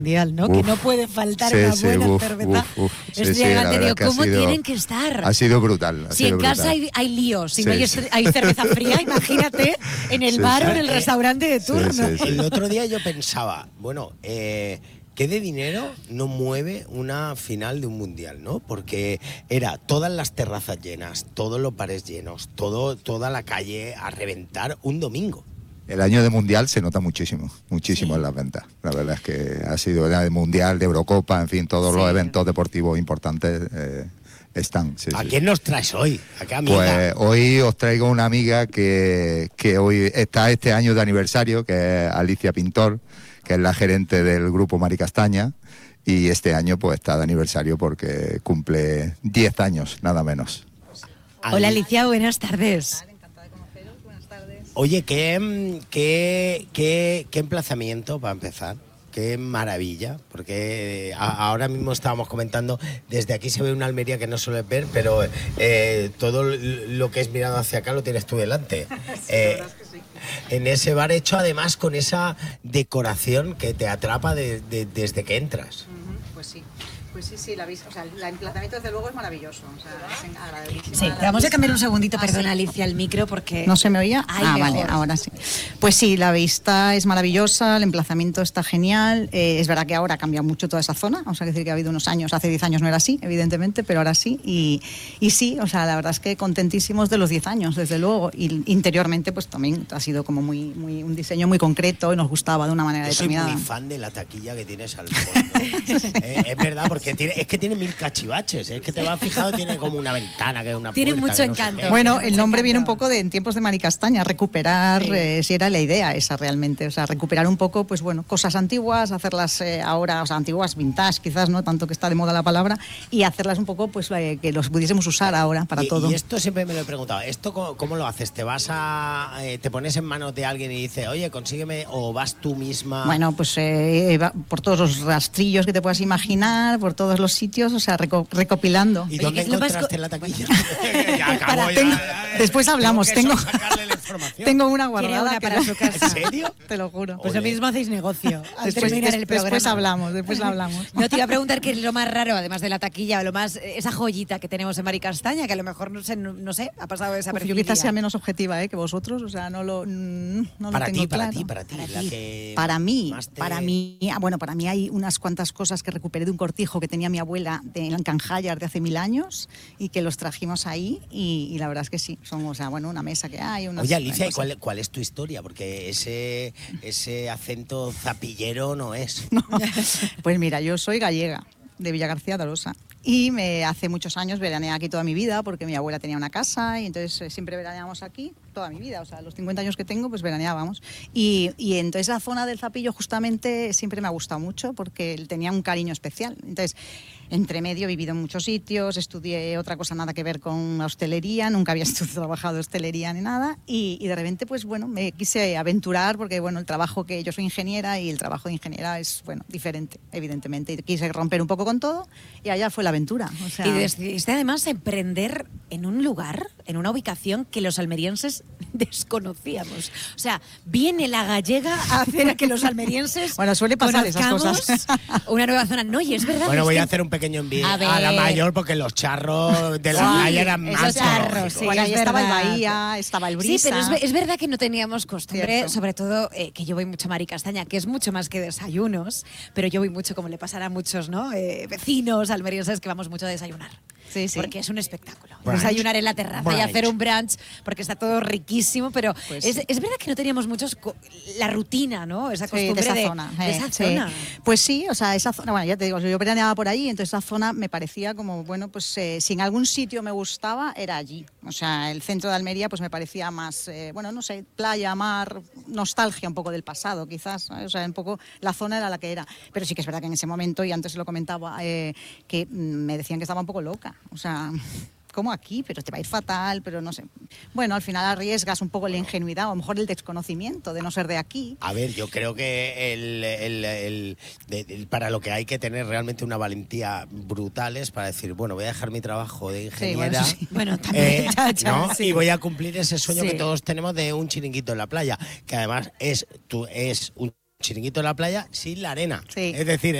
mundial, ¿no? Que no puede faltar una buena cerveza. ¿Cómo tienen que estar? Ha sido brutal. Si en casa hay líos, si no hay cerveza fría, imagínate en el bar o en el restaurante de turno. El otro día yo pensaba, bueno, ¿qué de dinero no mueve una final de un mundial, no? Porque era todas las terrazas llenas, todos los bares llenos, toda la calle a reventar un domingo. El año de Mundial se nota muchísimo en las ventas. La verdad es que ha sido el año de Mundial, de Eurocopa, en fin, todos los eventos deportivos importantes están. ¿A quién nos traes hoy? ¿A qué amiga? Pues hoy os traigo una amiga que hoy está este año de aniversario, que es Alicia Pintor, que es la gerente del grupo Mari Castaña, y este año pues está de aniversario porque cumple 10 años, nada menos. Hola Alicia, buenas tardes. Oye, ¿qué emplazamiento para empezar? Qué maravilla, porque ahora mismo estábamos comentando, desde aquí se ve una Almería que no sueles ver, pero todo lo que es mirado hacia acá lo tienes tú delante. Sí, en ese bar hecho además con esa decoración que te atrapa desde que entras. Pues sí. Pues sí, la vista, o sea, el emplazamiento desde luego es maravilloso, o sea, es agradable. Sí, te vamos a cambiar un segundito, perdona Alicia, el micro porque... ¿No se me oía? Vale, ahora sí. Pues sí, la vista es maravillosa, el emplazamiento está genial, es verdad que ahora ha cambiado mucho toda esa zona, o sea, decir que ha habido unos años, hace 10 años no era así, evidentemente, pero ahora sí, y sí, o sea, la verdad es que contentísimos de los 10 años, desde luego, y interiormente pues también ha sido como muy un diseño muy concreto y nos gustaba de una manera determinada. Soy muy fan de la taquilla que tienes al fondo. Es verdad, porque tiene 1000 cachivaches, es que te vas fijado, tiene como una ventana, que es una tiene puerta, mucho encanto. Bueno, el nombre viene un poco de en tiempos de Mari Castaña, recuperar, si era la idea esa realmente, o sea, recuperar un poco, pues bueno, cosas antiguas, hacerlas ahora, o sea, antiguas, vintage quizás, no tanto que está de moda la palabra, y hacerlas un poco, pues que los pudiésemos usar ahora para todo. Y esto siempre me lo he preguntado, ¿esto cómo lo haces? ¿Te vas te pones en manos de alguien y dices, oye, consígueme, o vas tú misma? Bueno, pues por todos los rastrillos que te puedas imaginar, por todos los sitios, o sea, recopilando. ¿Y dónde encontraste la taquilla? Después hablamos, tengo una guardada para su casa. ¿En serio? Te lo juro. Pues lo mismo hacéis negocio. Después hablamos. No, te iba a preguntar qué es lo más raro, además de la taquilla, lo más, esa joyita que tenemos en Mari Castaña, que a lo mejor no sé, ha pasado desapercibida. Yo quizás sea menos objetiva que vosotros, o sea, no lo tengo claro. Para mí, bueno, para mí hay unas cuantas cosas que recuperé de un cortijo que tenía mi abuela en Canjallar de hace 1000 años y que los trajimos ahí y la verdad es que sí, son, o sea, bueno, una mesa que hay. Oye, Alicia, ¿y cuál es tu historia? Porque ese acento zapillero no es. No. Pues mira, yo soy gallega, de Villagarcía de Arosa. Y hace muchos años veraneé aquí toda mi vida porque mi abuela tenía una casa y entonces siempre veraneábamos aquí toda mi vida, o sea, los 50 años que tengo pues veraneábamos y entonces la zona del Zapillo justamente siempre me ha gustado mucho porque tenía un cariño especial. Entonces, entre medio he vivido en muchos sitios, estudié otra cosa nada que ver con la hostelería, nunca había trabajado hostelería ni nada y de repente pues bueno, me quise aventurar porque bueno, el trabajo que yo soy ingeniera y el trabajo de ingeniera es bueno, diferente, evidentemente, y quise romper un poco con todo y allá fue la aventura. O sea, y decidiste además emprender en un lugar, en una ubicación que los almerienses desconocíamos. O sea, viene la gallega a hacer a que los almerienses bueno, suele pasar esas cosas. Una nueva zona. No, y es verdad. Bueno, voy a hacer un pequeño envío a la mayor porque los charros de la calle eran más charros. Sí, bueno, ahí estaba el Bahía, estaba el Brisa. Sí, pero es verdad que no teníamos costumbre, cierto. Sobre todo que yo voy mucho a Mari Castaña, que es mucho más que desayunos, pero yo voy mucho, como le pasará a muchos, ¿no? Vecinos almerienses que vamos mucho a desayunar. Sí. Porque es un espectáculo. Brunch. Desayunar en la terraza y hacer un brunch, porque está todo riquísimo, pero pues es verdad que no teníamos muchos la rutina, ¿no? Esa costumbre de esa zona. Pues sí, o sea, esa zona, bueno, ya te digo, yo veraneaba por ahí, entonces esa zona me parecía como, bueno, pues si en algún sitio me gustaba, era allí. O sea, el centro de Almería pues me parecía más, bueno, no sé, playa, mar, nostalgia un poco del pasado, quizás, ¿sabes? O sea, un poco la zona era la que era. Pero sí que es verdad que en ese momento, y antes lo comentaba, que me decían que estaba un poco loca. O sea, como aquí, pero te va a ir fatal, pero no sé. Bueno, al final arriesgas un poco la ingenuidad, o a lo mejor el desconocimiento de no ser de aquí. A ver, yo creo que para lo que hay que tener realmente una valentía brutal es para decir, bueno, voy a dejar mi trabajo de ingeniera, bueno, también, ¿no? Y voy a cumplir ese sueño que todos tenemos de un chiringuito en la playa, que además es un chiringuito en la playa sin la arena. Sí. Es decir,